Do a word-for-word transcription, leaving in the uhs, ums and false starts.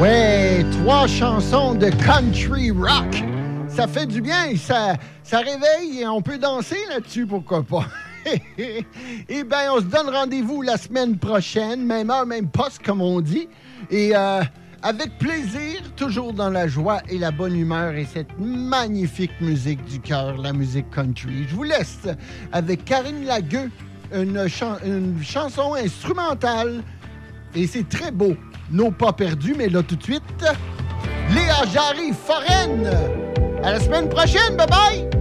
Ouais, trois chansons de country rock. Ça fait du bien, ça, ça réveille et on peut danser là-dessus, pourquoi pas. Eh bien, on se donne rendez-vous la semaine prochaine, même heure, même poste, comme on dit. Et euh, avec plaisir, toujours dans la joie et la bonne humeur et cette magnifique musique du cœur, la musique country. Je vous laisse avec Karine Lagueux, une, chan- une chanson instrumentale. Et c'est très beau. Nos pas perdus, mais là, tout de suite, Léa Jarry, Foraine. À la semaine prochaine, bye-bye!